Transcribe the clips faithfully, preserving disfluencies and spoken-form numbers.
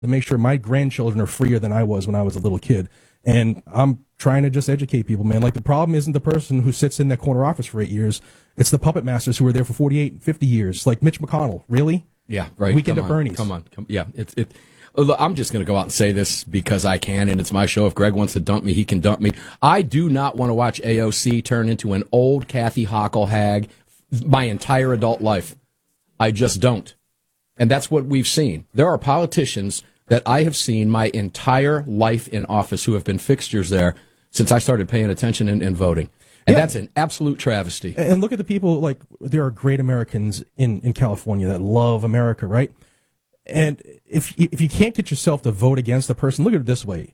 to make sure my grandchildren are freer than I was when I was a little kid. And I'm trying to just educate people, man. Like, the problem isn't the person who sits in that corner office for eight years. It's the puppet masters who were there for forty-eight, fifty years. Like Mitch McConnell. Really? Yeah, right. Weekend come at on, Bernie's. Come on. Come, yeah, it's it. Look, I'm just going to go out and say this because I can, and it's my show. If Greg wants to dump me, he can dump me. I do not want to watch A O C turn into an old Kathy Hochul hag my entire adult life. I just don't. And that's what we've seen. There are politicians that I have seen my entire life in office who have been fixtures there since I started paying attention and, and voting. And yeah. That's an absolute travesty. And look at the people, like, there are great Americans in, in California that love America, right? And if if you can't get yourself to vote against a person, look at it this way.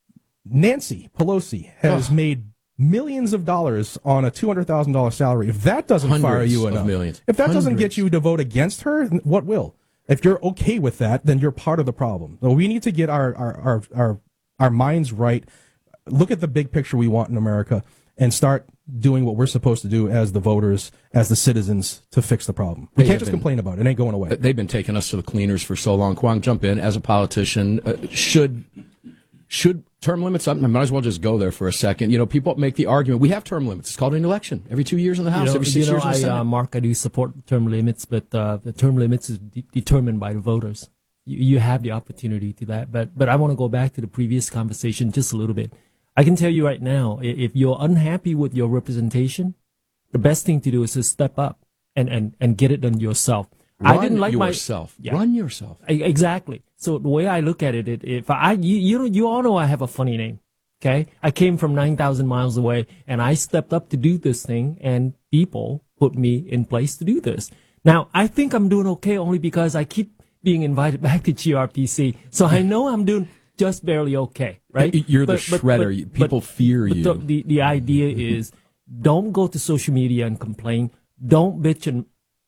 Nancy Pelosi has oh. made millions of dollars on a two hundred thousand dollars salary. If that doesn't Hundreds fire you enough, millions. if that Hundreds. doesn't get you to vote against her, what will? If you're okay with that, then you're part of the problem. So we need to get our, our, our, our, our minds right, look at the big picture we want in America, and start doing what we're supposed to do as the voters, as the citizens, to fix the problem. We They can't just been, complain about it. It ain't going away. They've been taking us to the cleaners for so long. Kwong, jump in. As a politician, uh, should should term limits, I might as well just go there for a second. You know, people make the argument, we have term limits. It's called an election. Every two years in the House, you know, every six you know, years in the I, Senate. uh, Mark, I do support term limits, but uh, the term limits is de- determined by the voters. You, you have the opportunity to that. But, but I want to go back to the previous conversation just a little bit. I can tell you right now, if you're unhappy with your representation, the best thing to do is to step up and, and, and get it done yourself. Run I didn't like yourself. My, yeah. Run yourself. Exactly. So the way I look at it, it if I, you, you know, you all know I have a funny name. Okay. I came from nine thousand miles away and I stepped up to do this thing, and people put me in place to do this. Now, I think I'm doing okay only because I keep being invited back to G R P C. So I know I'm doing just barely okay, right? You're the but, shredder. But, people but, fear but you. The, the, the idea is, don't go to social media and complain. Don't bitch and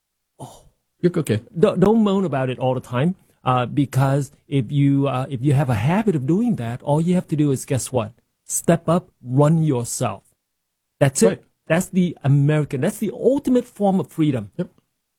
oh, you're okay. Don't, don't moan about it all the time. Uh, because if you uh, if you have a habit of doing that, all you have to do is, guess what? Step up, run yourself. That's right. it. That's the American. That's the ultimate form of freedom. Yep.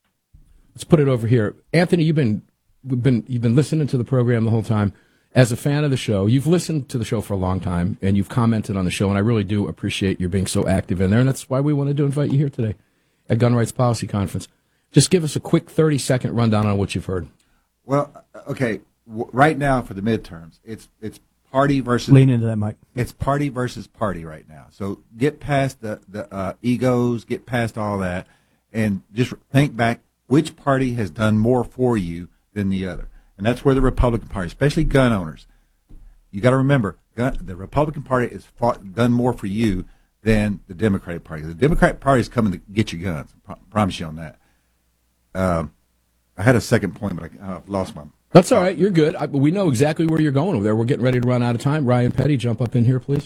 Let's put it over here, Anthony. You've been we've been you've been listening to the program the whole time. As a fan of the show, you've listened to the show for a long time, and you've commented on the show, and I really do appreciate you being so active in there, and that's why we wanted to invite you here today at Gun Rights Policy Conference. Just give us a quick thirty-second rundown on what you've heard. Well, okay, w- right now for the midterms, it's it's party versus... Lean into that, Mike. It's party versus party right now. So get past the, the uh, egos, get past all that, and just think back which party has done more for you than the other. And that's where the Republican Party, especially gun owners, you got to remember, gun, the Republican Party has fought, done more for you than the Democratic Party. The Democratic Party is coming to get your guns. I promise you on that. Um, I had a second point, but I uh, lost my. That's all right. You're good. I, we know exactly where you're going over there. We're getting ready to run out of time. Ryan Petty, jump up in here, please.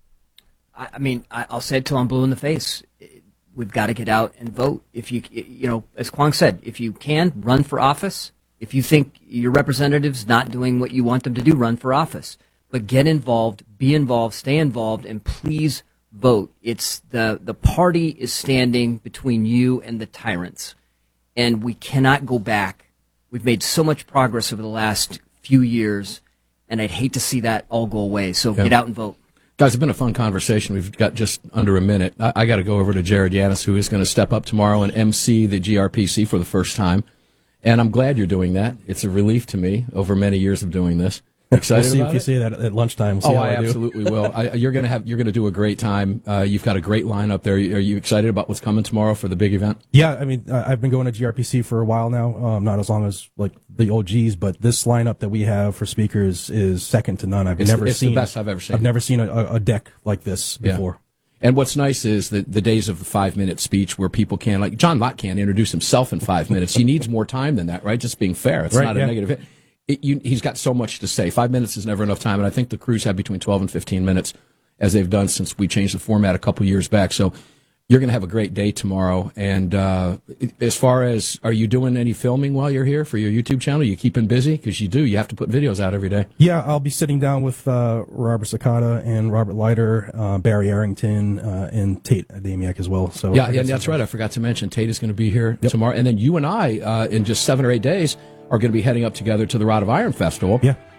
I, I mean, I, I'll say it till I'm blue in the face. We've got to get out and vote. If you, you know, as Kwong said, if you can, run for office. If you think your representative's not doing what you want them to do, run for office. But get involved, be involved, stay involved, and please vote. It's the, the party is standing between you and the tyrants. And we cannot go back. We've made so much progress over the last few years, and I'd hate to see that all go away. So yeah. Get out and vote. Guys, it's been a fun conversation. We've got just under a minute. I, I got to go over to Jared Yanis, who is going to step up tomorrow and M C the G R P C for the first time. And I'm glad you're doing that. It's a relief to me over many years of doing this. Excited we'll see about if you it? say that at lunchtime. See oh, how I, I do. absolutely will. I, you're gonna have you're gonna do a great time. Uh, you've got a great lineup there. Are you excited about what's coming tomorrow for the big event? Yeah, I mean, I've been going to G R P C for a while now. Um, not as long as like the O Gs, but this lineup that we have for speakers is second to none. I've It's, never it's seen the best I've ever seen. I've never seen a, a deck like this before. Yeah. And what's nice is that the days of the five-minute speech where people can, like John Lott can't introduce himself in five minutes. He needs more time than that, right? Just being fair. It's right, not a yeah. negative. It, you, he's got so much to say. Five minutes is never enough time, and I think the crews have between twelve and fifteen minutes, as they've done since we changed the format a couple years back. So you're going to have a great day tomorrow. And uh, as far as, are you doing any filming while you're here for your YouTube channel? Are you keeping busy? Because you do. You have to put videos out every day. Yeah, I'll be sitting down with uh, Robert Sakata and Robert Leiter, uh, Barry Arrington, uh, and Tate Adamiak as well. So yeah, yeah, that's right. I forgot to mention Tate is going to be here yep. tomorrow. And then you and I, uh, in just seven or eight days, are going to be heading up together to the Rod of Iron Festival. Yeah.